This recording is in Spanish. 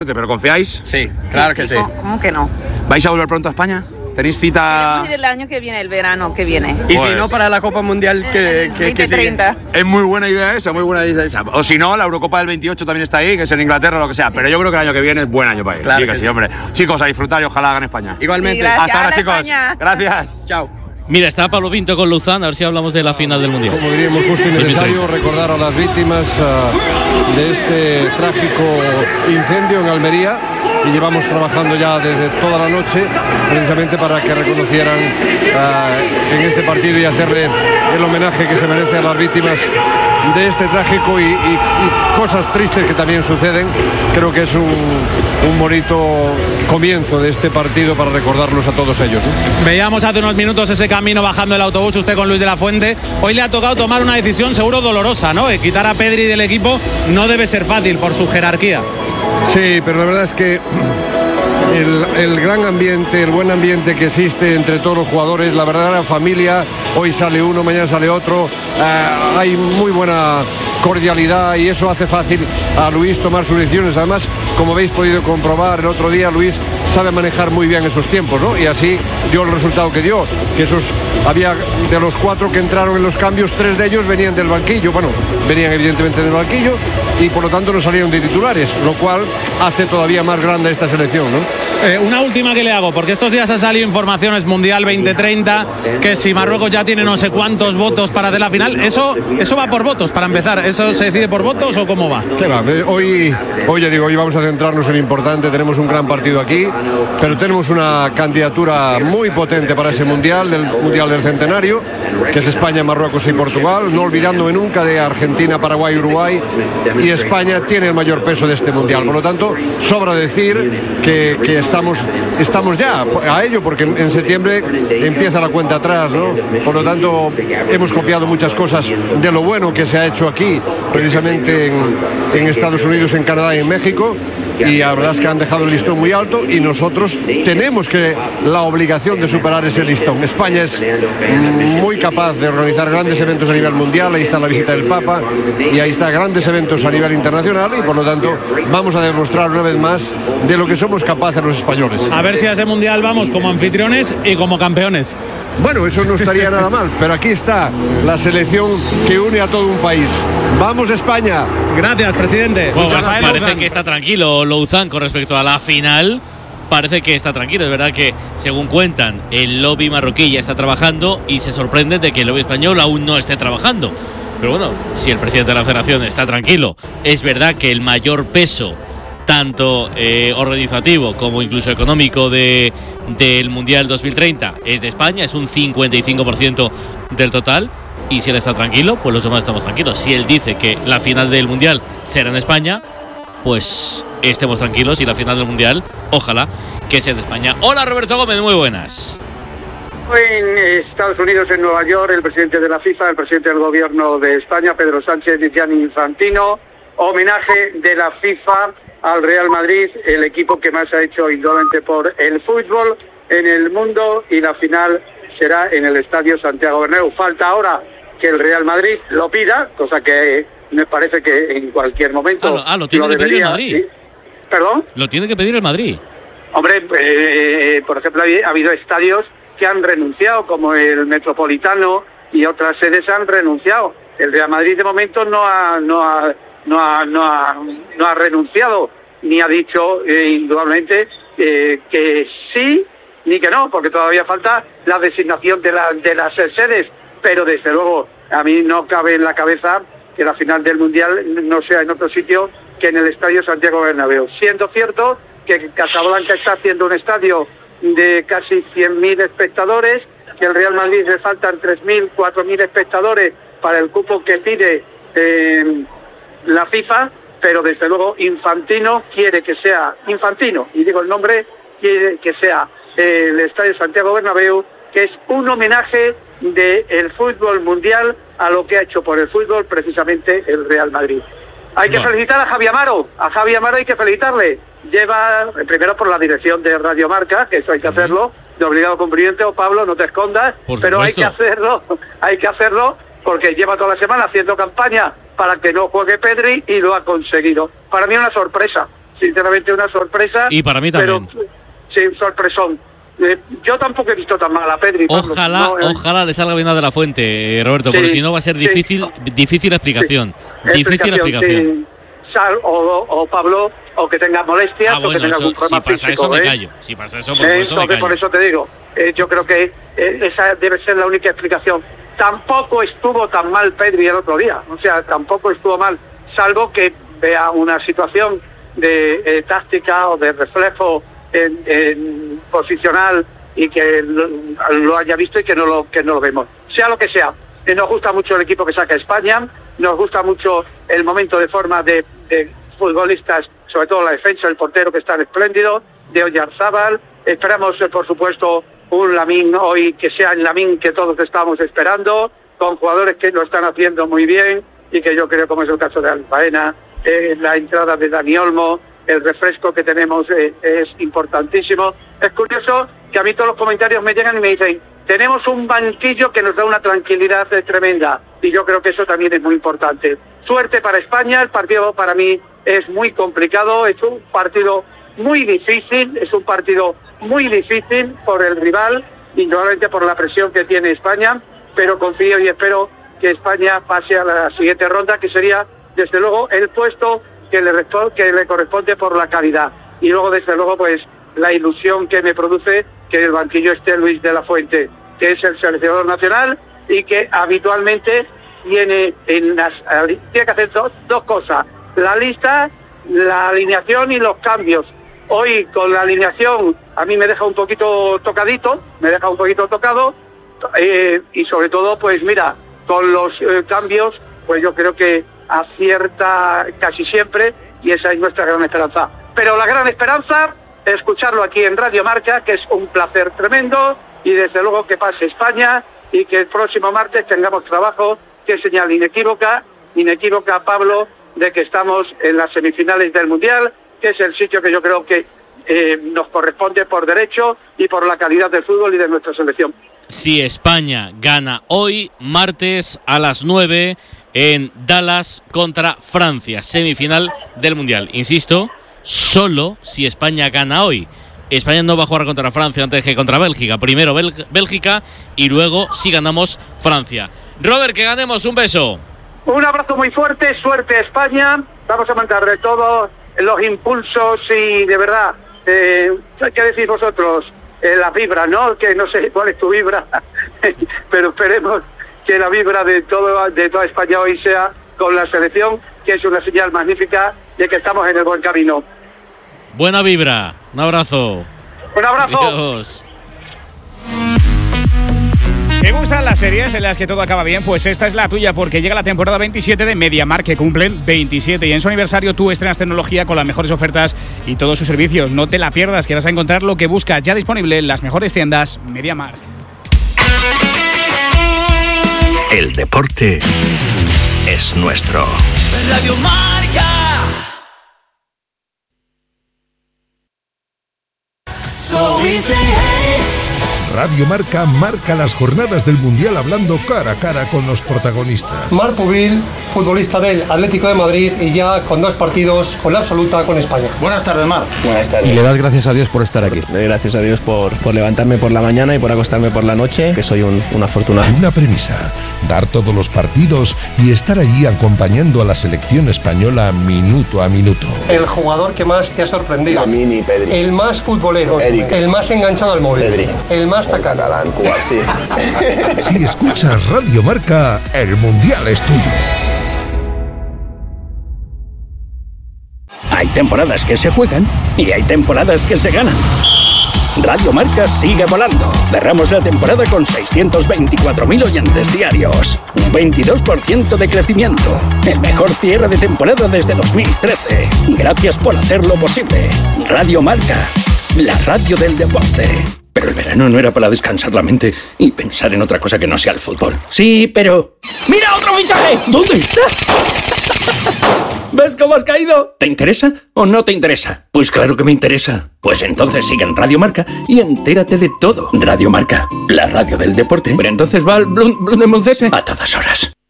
¿Pero confiáis? Sí, claro que sí. ¿Cómo que no? ¿Vais a volver pronto a España? ¿Tenéis cita? Queremos ir el año que viene, el verano que viene. Y si no, para la Copa Mundial que 2030. Es muy buena idea esa, muy buena idea esa. O si no, la Eurocopa del 28 también está ahí, que es en Inglaterra o lo que sea. Pero yo creo que el año que viene es buen año para ir. Claro sí, que sí, hombre. Chicos, a disfrutar y ojalá hagan España. Igualmente. Sí, gracias. Hasta ahora, ¡Hala, chicos. España! Gracias. Chao. Mira, está Pablo Pinto con Luzán, a ver si hablamos de la final del Mundial. Como diríamos, justo y necesario recordar a las víctimas de este trágico incendio en Almería, y llevamos trabajando ya desde toda la noche precisamente para que reconocieran en este partido y hacerle el homenaje que se merece a las víctimas de este trágico y cosas tristes que también suceden. Creo que es un bonito comienzo de este partido para recordarlos a todos ellos, ¿no? Veíamos hace unos minutos ese camino bajando el autobús, usted con Luis de la Fuente. Hoy le ha tocado tomar una decisión seguro dolorosa, ¿no? Quitar a Pedri del equipo no debe ser fácil por su jerarquía. Sí, pero la verdad es que el gran ambiente, el buen ambiente que existe entre todos los jugadores, la verdadera familia, hoy sale uno, mañana sale otro, hay muy buena cordialidad y eso hace fácil a Luis tomar sus decisiones. Además, como habéis podido comprobar el otro día, Luis sabe manejar muy bien esos tiempos, ¿no? Y así dio el resultado que dio, que había de los 4 que entraron en los cambios, 3 de ellos venían del banquillo, bueno, venían evidentemente del banquillo y por lo tanto no salieron de titulares, lo cual hace todavía más grande esta selección, ¿no? Una última que le hago, porque estos días han salido informaciones Mundial 2030, que si Marruecos ya tiene no sé cuántos votos para hacer la final, eso va por votos, para empezar, ¿eso se decide por votos o cómo va? ¿Qué va? Hoy ya digo, hoy vamos a centrarnos en lo importante, tenemos un gran partido aquí, pero tenemos una candidatura muy potente para ese Mundial del Centenario, que es España, Marruecos y Portugal, no olvidándome nunca de Argentina, Paraguay, Uruguay, y España tiene el mayor peso de este Mundial, por lo tanto, sobra decir que estamos ya a ello, porque en septiembre empieza la cuenta atrás, ¿no? Por lo tanto, hemos copiado muchas cosas de lo bueno que se ha hecho aquí, precisamente en Estados Unidos, en Canadá y en México, y la verdad es que han dejado el listón muy alto y nosotros tenemos la obligación de superar ese listón. España es muy capaz de organizar grandes eventos a nivel mundial, ahí está la visita del Papa y ahí está grandes eventos a nivel internacional y por lo tanto vamos a demostrar una vez más de lo que somos capaces los españoles. A ver si a ese Mundial vamos como anfitriones y como campeones. Bueno, eso no estaría nada mal, pero aquí está la selección que une a todo un país. ¡Vamos, España! Gracias, presidente. Bueno, parece que está tranquilo Louzán con respecto a la final. Parece que está tranquilo, es verdad que según cuentan el lobby marroquí ya está trabajando y se sorprende de que el lobby español aún no esté trabajando. Pero bueno, si el presidente de la federación está tranquilo, es verdad que el mayor peso tanto organizativo como incluso económico del Mundial 2030 es de España, es un 55% del total. Y si él está tranquilo, pues los demás estamos tranquilos. Si él dice que la final del Mundial será en España, pues estemos tranquilos y la final del Mundial, ojalá que sea de España. Hola, Roberto Gómez, muy buenas. En Estados Unidos, en Nueva York, el presidente de la FIFA, el presidente del gobierno de España, Pedro Sánchez y Gianni Infantino, homenaje de la FIFA al Real Madrid, el equipo que más ha hecho indudablemente por el fútbol en el mundo, y la final será en el Estadio Santiago Bernabéu. Falta ahora que el Real Madrid lo pida, cosa que me parece que en cualquier momento lo tiene que pedir el Madrid. ¿Sí? ¿Perdón? Lo tiene que pedir el Madrid. Hombre, por ejemplo, ha habido estadios que han renunciado, como el Metropolitano, y otras sedes han renunciado. El Real Madrid de momento no ha renunciado, ni ha dicho indudablemente que sí ni que no, porque todavía falta la designación de las sedes. Pero desde luego a mí no cabe en la cabeza que la final del Mundial no sea en otro sitio que en el Estadio Santiago Bernabéu. Siendo cierto que Casablanca está haciendo un estadio de casi 100.000 espectadores, que el Real Madrid le faltan 3.000, 4.000 espectadores para el cupo que pide la FIFA, pero desde luego Infantino quiere que sea, Infantino, y digo el nombre, quiere que sea el Estadio Santiago Bernabéu, que es un homenaje del fútbol mundial a lo que ha hecho por el fútbol precisamente el Real Madrid. Hay que felicitar a Javi Amaro hay que felicitarle. Lleva, primero por la dirección de Radio Marca, que eso hay que hacerlo, de obligado cumplimiento, Pablo, no te escondas, pero hay que hacerlo porque lleva toda la semana haciendo campaña para que no juegue Pedri y lo ha conseguido. Para mí una sorpresa, sinceramente una sorpresa. Y para mí también. Pero, sí, sorpresón. Yo tampoco he visto tan mal a Pedri. Ojalá le salga bien a De La Fuente, Roberto, porque si no va a ser difícil explicación. Sí. Difícil explicación. Sí. O Pablo, o que tenga molestias, o que tenga algún problema si pasa físico. Eso me callo. Si pasa eso, por supuesto, me callo. Por eso te digo, yo creo que esa debe ser la única explicación. Tampoco estuvo tan mal Pedri el otro día, o sea, tampoco estuvo mal, salvo que vea una situación de táctica o de reflejo en posicional y que lo haya visto y que no lo vemos. Sea lo que sea, nos gusta mucho el equipo que saca España, nos gusta mucho el momento de forma de futbolistas, sobre todo la defensa, el portero que está espléndido, de Oyarzábal. Esperamos, por supuesto, un Lamine hoy que sea el Lamine que todos estamos esperando, con jugadores que lo están haciendo muy bien y que yo creo, como es el caso de Albaena, la entrada de Dani Olmo, el refresco que tenemos es importantísimo. Es curioso que a mí todos los comentarios me llegan y me dicen, tenemos un banquillo que nos da una tranquilidad tremenda, y yo creo que eso también es muy importante. Suerte para España, el partido para mí es muy complicado, es un partido muy difícil, por el rival, indudablemente por la presión que tiene España, pero confío y espero que España pase a la siguiente ronda, que sería, desde luego, el puesto que le corresponde por la calidad. Y luego, desde luego, pues la ilusión que me produce que en el banquillo esté Luis de la Fuente, que es el seleccionador nacional y que habitualmente tiene que hacer dos cosas: la lista, la alineación y los cambios. Hoy con la alineación a mí me deja un poquito tocado, y sobre todo, pues mira, con los cambios, pues yo creo que acierta casi siempre, y esa es nuestra gran esperanza. Pero la gran esperanza es escucharlo aquí en Radio Marca, que es un placer tremendo, y desde luego que pase España y que el próximo martes tengamos trabajo, que es señal inequívoca, Pablo, de que estamos en las semifinales del Mundial, que es el sitio que yo creo que nos corresponde por derecho y por la calidad del fútbol y de nuestra selección. Si España gana hoy, martes a las 9 en Dallas contra Francia, semifinal del Mundial. Insisto, solo si España gana hoy. España no va a jugar contra Francia antes que contra Bélgica. Primero Bélgica y luego, si ganamos, Francia. Robert, que ganemos. Un beso. Un abrazo muy fuerte, suerte a España. Vamos a mandarle todos los impulsos y de verdad, ¿qué decís vosotros? Las vibras, ¿no? Que no sé cuál es tu vibra, pero esperemos que la vibra de toda España hoy sea con la selección, que es una señal magnífica de que estamos en el buen camino. Buena vibra. Un abrazo. Un abrazo. Adiós. ¿Te gustan las series en las que todo acaba bien? Pues esta es la tuya, porque llega la temporada 27 de MediaMarkt, que cumplen 27, y en su aniversario tú estrenas tecnología con las mejores ofertas y todos sus servicios. No te la pierdas, que vas a encontrar lo que buscas, ya disponible en las mejores tiendas MediaMarkt. El deporte es nuestro. Radio Marca. So we say hey. Radio Marca marca las jornadas del Mundial hablando cara a cara con los protagonistas. Marc Pubil, futbolista del Atlético de Madrid y ya con 2 partidos con la absoluta con España. Buenas tardes, Marc. Buenas tardes. Y le das gracias a Dios por estar aquí. Le doy gracias a Dios por levantarme por la mañana y por acostarme por la noche, que soy un afortunado. Una premisa, dar todos los partidos y estar allí acompañando a la selección española minuto a minuto. El jugador que más te ha sorprendido. Lamine y Pedri. El más futbolero. Eric. El más enganchado al móvil. Pedri. El más catalán, Cuba, sí. Si escuchas Radio Marca, el Mundial es tuyo. Hay temporadas que se juegan y hay temporadas que se ganan. Radio Marca sigue volando. Cerramos la temporada con 624.000 oyentes diarios. Un 22% de crecimiento. El mejor cierre de temporada desde 2013. Gracias por hacerlo posible. Radio Marca, la radio del deporte. Pero el verano no era para descansar la mente y pensar en otra cosa que no sea el fútbol. Sí, pero... ¡Mira otro fichaje! ¿Dónde está? ¿Ves cómo has caído? ¿Te interesa o no te interesa? Pues claro que me interesa. Pues entonces sigue en Radio Marca y entérate de todo. Radio Marca, la radio del deporte. Pero entonces va al Blundemuncese a todas horas.